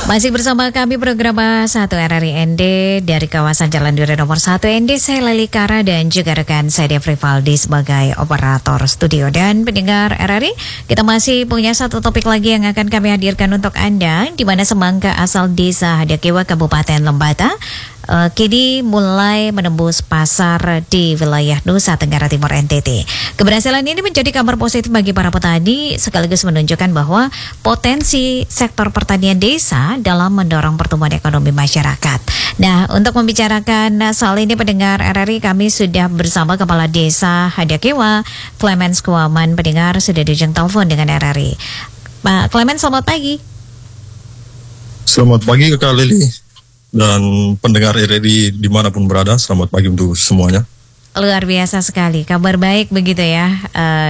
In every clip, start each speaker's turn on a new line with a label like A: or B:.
A: Masih bersama kami program Satu RRI ND dari kawasan Jalan Duri nomor 1 ND. Saya Leli Kara dan juga rekan saya Dev Rivaldi sebagai operator studio. Dan pendengar RRI, kita masih punya satu topik lagi yang akan kami hadirkan untuk Anda, di mana semangka asal desa Hadakewa Kabupaten Lembata kini mulai menembus pasar di wilayah Nusa Tenggara Timur NTT. Keberhasilan ini menjadi kabar positif bagi para petani, sekaligus menunjukkan bahwa potensi sektor pertanian desa dalam mendorong pertumbuhan ekonomi masyarakat. Nah, untuk membicarakan soal ini pendengar RRI, kami sudah bersama Kepala Desa Hadakewa, Clemens Kuaman. Pendengar sudah di ujung telepon dengan RRI. Pak Clemens, selamat pagi.
B: Selamat pagi Kak Lili. Dan pendengar RRI dimanapun berada, selamat pagi untuk semuanya.
A: Luar biasa sekali, kabar baik begitu ya,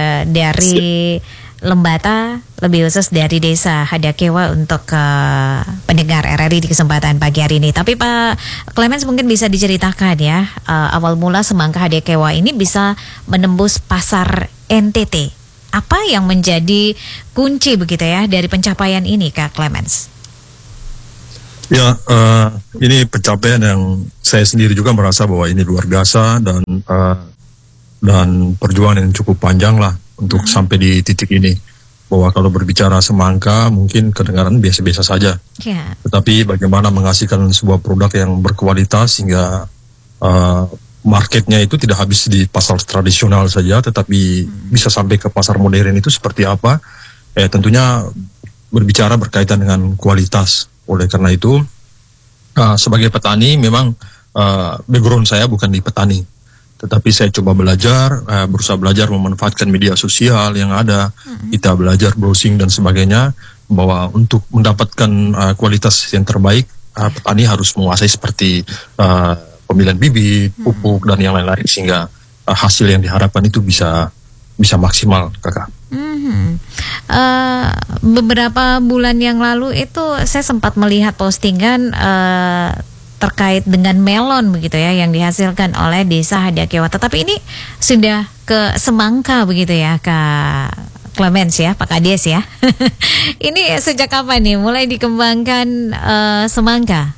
A: dari Lembata, lebih khusus dari desa Hadakewa untuk pendengar RRI di kesempatan pagi hari ini. Tapi Pak Clemens mungkin bisa diceritakan ya, awal mula semangka Hadakewa ini bisa menembus pasar NTT. Apa yang menjadi kunci begitu ya dari pencapaian ini Kak Clemens?
B: Ya, ini pencapaian yang saya sendiri juga merasa bahwa ini luar biasa dan perjuangan yang cukup panjang lah untuk sampai di titik ini. Bahwa kalau berbicara semangka mungkin kedengaran biasa-biasa saja.
A: Yeah.
B: Tetapi bagaimana menghasilkan sebuah produk yang berkualitas sehingga marketnya itu tidak habis di pasar tradisional saja, tetapi bisa sampai ke pasar modern itu seperti apa? Tentunya berbicara berkaitan dengan kualitas. Oleh karena itu, sebagai petani memang background saya bukan di petani, tetapi saya coba belajar, berusaha belajar memanfaatkan media sosial yang ada, kita belajar browsing dan sebagainya, bahwa untuk mendapatkan kualitas yang terbaik, petani harus menguasai seperti pemilihan bibit, pupuk dan yang lain-lain, sehingga hasil yang diharapkan itu bisa maksimal, Kakak.
A: Beberapa bulan yang lalu itu saya sempat melihat postingan terkait dengan melon begitu ya, yang dihasilkan oleh desa Hadakewa. Tetapi ini sudah ke semangka begitu ya Kak Clemens ya, Pak Kades ya. Ini sejak kapan nih mulai dikembangkan semangka?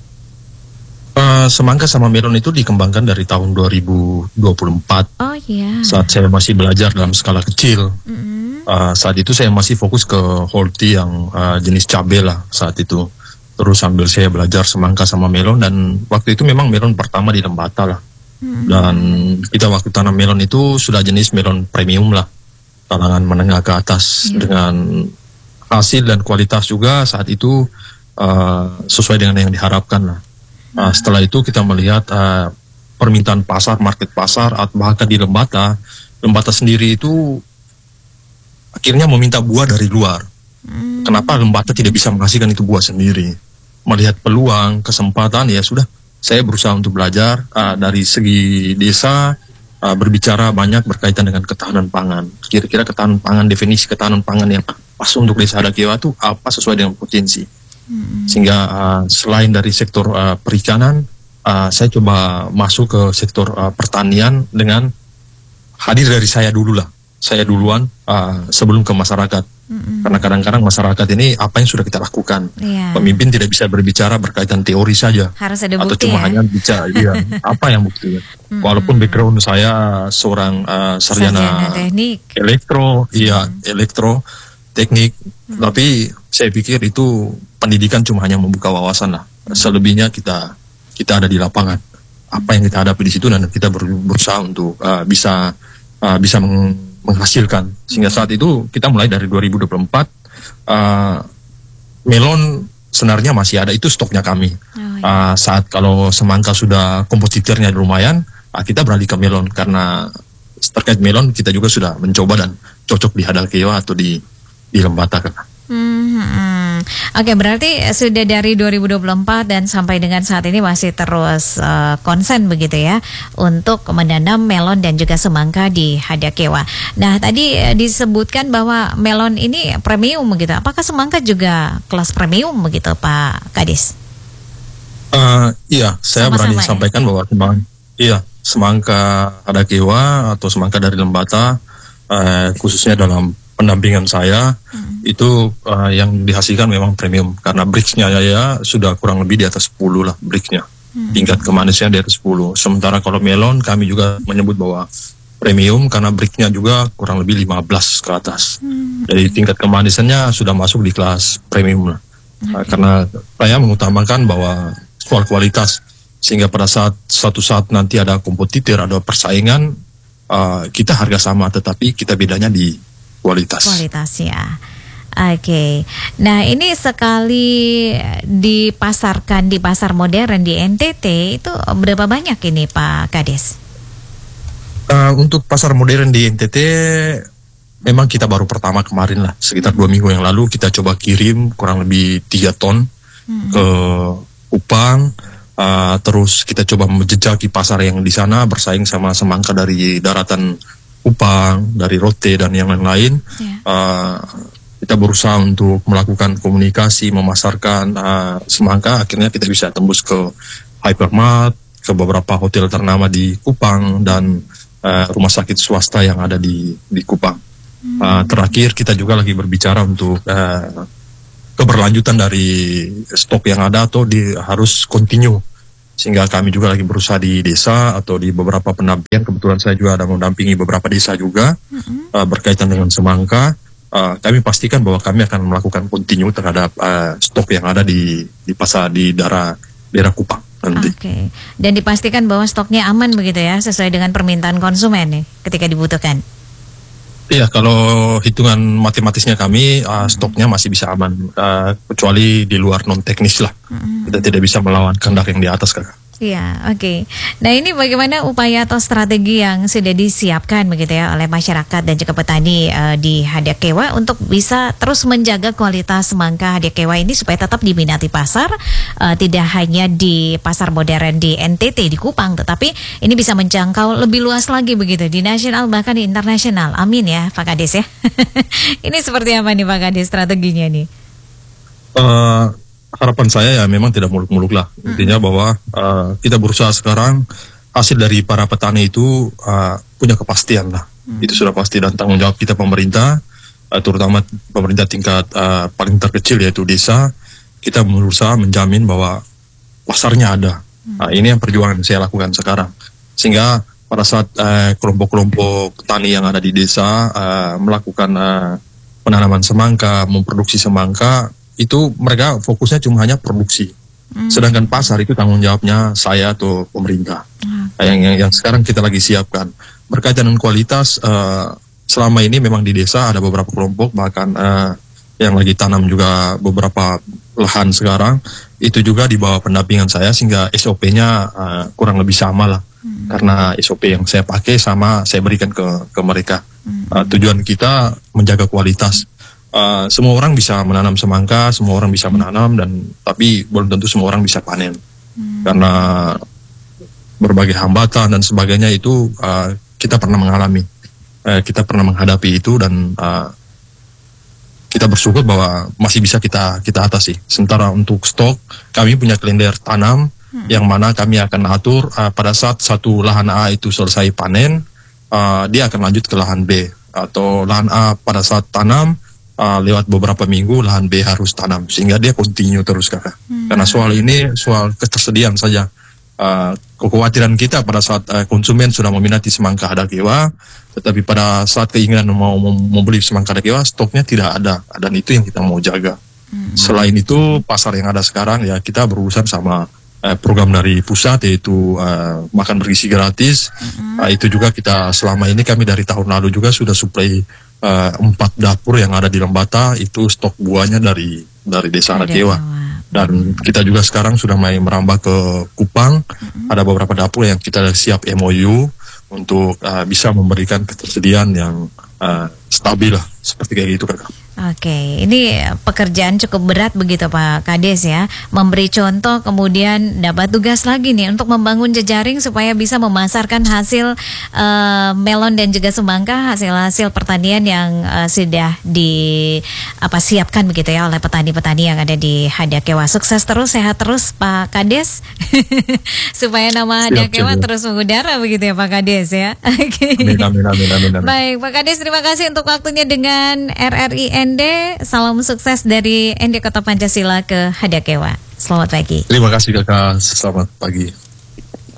B: Semangka sama melon itu dikembangkan dari tahun 2024.
A: Oh iya.
B: Saat saya masih belajar dalam skala kecil. Saat itu saya masih fokus ke holti yang jenis cabai lah saat itu. Terus sambil saya belajar semangka sama melon, dan waktu itu memang melon pertama di Lembata lah. Dan kita waktu tanam melon itu sudah jenis melon premium lah, kalangan menengah ke atas, dengan hasil dan kualitas juga saat itu sesuai dengan yang diharapkan lah. Setelah itu kita melihat permintaan pasar, market pasar, bahkan di Lembata sendiri itu akhirnya meminta buah dari luar. Kenapa Lembata tidak bisa menghasilkan itu buah sendiri? Melihat peluang, kesempatan, ya sudah, saya berusaha untuk belajar dari segi desa, berbicara banyak berkaitan dengan ketahanan pangan. Kira-kira ketahanan pangan, definisi ketahanan pangan yang pas untuk desa Hadakewa itu apa sesuai dengan potensi. Sehingga selain dari sektor perikanan, saya coba masuk ke sektor pertanian dengan hadir dari saya dulu lah. Saya duluan sebelum ke masyarakat. Karena kadang-kadang masyarakat ini apa yang sudah kita lakukan. Pemimpin tidak bisa berbicara berkaitan teori saja.
A: Harus ada bukti,
B: atau cuma hanya bicara apa yang buktinya. Walaupun background saya seorang sarjana
A: teknik
B: elektro, elektro teknik, tapi saya pikir itu pendidikan cuma hanya membuka wawasan lah. Selebihnya kita ada di lapangan. Apa yang kita hadapi di situ, dan kita berusaha untuk bisa menghasilkan. Sehingga saat itu kita mulai dari 2024, melon sebenarnya masih ada, itu stoknya kami. Saat kalau semangka sudah kompositornya lumayan, kita beralih ke melon, karena terkait melon kita juga sudah mencoba dan cocok di Hadakewa atau di Lembata kan. Oke,
A: berarti sudah dari 2024 dan sampai dengan saat ini masih terus konsen begitu ya untuk menanam melon dan juga semangka di Hadakewa. Nah, tadi disebutkan bahwa melon ini premium begitu. Apakah semangka juga kelas premium begitu Pak Kades?
B: Iya, saya berani sampaikan bahwa semangka Hadakewa atau semangka dari Lembata, khususnya dalam pendampingan saya itu yang dihasilkan memang premium karena Brix-nya ya sudah kurang lebih di atas 10 lah Brix-nya. Tingkat kemanisnya di atas 10. Sementara kalau melon kami juga menyebut bahwa premium karena Brix-nya juga kurang lebih 15 ke atas. Jadi tingkat kemanisannya sudah masuk di kelas premium lah. Karena saya mengutamakan bahwa soal kualitas sehingga pada suatu saat nanti ada kompetitor, ada persaingan, kita harga sama tetapi kita bedanya di kualitas.
A: Kualitas ya. Oke. Nah, ini sekali dipasarkan di pasar modern di NTT itu berapa banyak ini Pak Kades?
B: Untuk pasar modern di NTT memang kita baru pertama kemarin lah, sekitar 2 minggu yang lalu kita coba kirim kurang lebih 3 ton ke Kupang. Terus kita coba menjejaki pasar yang di sana bersaing sama semangka dari daratan Kupang, dari Rote dan yang lain-lain. Kita berusaha untuk melakukan komunikasi, memasarkan semangka. Akhirnya kita bisa tembus ke hypermart, ke beberapa hotel ternama di Kupang dan rumah sakit swasta yang ada di Kupang. Terakhir kita juga lagi berbicara untuk keberlanjutan dari stok yang ada atau harus continue. Sehingga kami juga lagi berusaha di desa atau di beberapa pendampingan. Kebetulan saya juga ada mendampingi beberapa desa juga berkaitan dengan semangka. Kami pastikan bahwa kami akan melakukan continue terhadap stok yang ada di pasar di daerah Kupang nanti.
A: Oke. Dan dipastikan bahwa stoknya aman begitu ya, sesuai dengan permintaan konsumen nih ketika dibutuhkan.
B: Iya, kalau hitungan matematisnya kami stoknya masih bisa aman, kecuali di luar non teknis lah. Kita tidak bisa melawan kehendak yang di atas, Kakak.
A: Iya, oke. Nah, ini bagaimana upaya atau strategi yang sudah disiapkan begitu ya oleh masyarakat dan juga petani di Hadiakewa untuk bisa terus menjaga kualitas semangka Hadiakewa ini supaya tetap diminati pasar, tidak hanya di pasar modern di NTT di Kupang, tetapi ini bisa menjangkau lebih luas lagi begitu di nasional bahkan di internasional. Amin ya, Pak Kades ya. Ini seperti apa nih Pak Kades strateginya nih?
B: Harapan saya ya memang tidak muluk-muluk lah. Intinya bahwa kita berusaha sekarang hasil dari para petani itu punya kepastian lah. Itu sudah pasti dan tanggung jawab kita pemerintah, terutama pemerintah tingkat paling terkecil yaitu desa. Kita berusaha menjamin bahwa pasarnya ada. Ini yang perjuangan yang saya lakukan sekarang. Sehingga pada saat kelompok-kelompok petani yang ada di desa melakukan penanaman semangka, memproduksi semangka, itu mereka fokusnya cuma hanya produksi. Sedangkan pasar itu tanggung jawabnya saya atau pemerintah. Yang sekarang kita lagi siapkan. Berkaitan dengan kualitas, selama ini memang di desa ada beberapa kelompok, bahkan yang lagi tanam juga beberapa lahan sekarang, itu juga di bawah pendampingan saya, sehingga SOP-nya kurang lebih sama lah. Karena SOP yang saya pakai sama saya berikan ke mereka. Tujuan kita menjaga kualitas. Semua orang bisa menanam semangka, semua orang bisa menanam, tapi belum tentu semua orang bisa panen karena berbagai hambatan dan sebagainya itu kita pernah mengalami, kita pernah menghadapi itu dan kita bersyukur bahwa masih bisa kita atasi. Sementara untuk stok kami punya kalender tanam yang mana kami akan atur pada saat satu lahan A itu selesai panen, dia akan lanjut ke lahan B, atau lahan A pada saat tanam lewat beberapa minggu lahan B harus tanam, sehingga dia continue terus, Kakak. Karena soal ini soal ketersediaan saja. Kekhawatiran kita pada saat konsumen sudah meminati semangka Hadiakewa, tetapi pada saat keinginan mau membeli semangka Hadiakewa stoknya tidak ada, dan itu yang kita mau jaga. Selain itu pasar yang ada sekarang ya kita berurusan sama program dari pusat, yaitu makan bergizi gratis. Itu juga kita selama ini kami dari tahun lalu juga sudah suplai 4 dapur yang ada di Lembata, itu stok buahnya dari desa Hadiakewa. Dan kita juga sekarang sudah mulai merambah ke Kupang. Ada beberapa dapur yang kita siap MOU untuk bisa memberikan ketersediaan yang stabil lah, seperti kayak gitu, Kakak.
A: Oke, ini pekerjaan cukup berat begitu Pak Kades ya. Memberi contoh kemudian dapat tugas lagi nih untuk membangun jejaring supaya bisa memasarkan hasil melon dan juga semangka, hasil-hasil pertanian yang sudah siapkan begitu ya oleh petani-petani yang ada di Hadakewa. Sukses terus, sehat terus Pak Kades. Supaya nama Hadakewa terus mengudara begitu ya Pak Kades ya. Oke.
B: Amin.
A: Baik, Pak Kades, terima kasih untuk waktunya dengan RRI ND. Salam sukses dari ND Kota Pancasila ke Hadakewa. Selamat pagi.
B: Terima kasih kakak, selamat pagi.